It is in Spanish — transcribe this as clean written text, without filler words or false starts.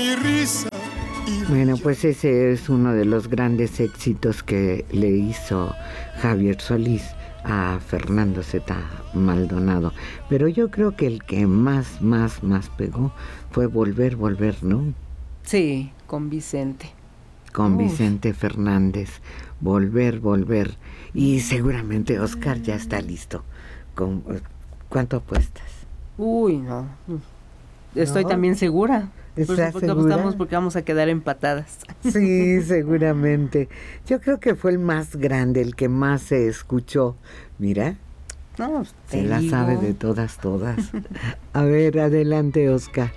mi risa. Bueno, pues ese es uno de los grandes éxitos que le hizo Javier Solís a Fernando Z. Maldonado. Pero yo creo que el que más pegó fue Volver, Volver, ¿no? Sí, con Vicente. Con Vicente Fernández. Volver, Volver. Y seguramente Oscar ya está listo. ¿Cuánto apuestas? Uy, no. Estoy ¿No? también segura. ¿Estás porque segura? apostamos porque vamos a quedar empatadas. Sí, seguramente. Yo creo que fue el más grande, el que más se escuchó. Mira, No, se la sabe de todas. A ver, adelante, Oscar.